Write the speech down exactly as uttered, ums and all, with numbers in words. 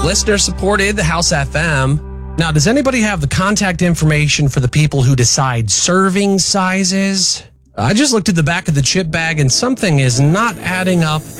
Listener supported, the House F M. Now, does anybody have the contact information for the people who decide serving sizes? I just looked at the back of the chip bag and something is not adding up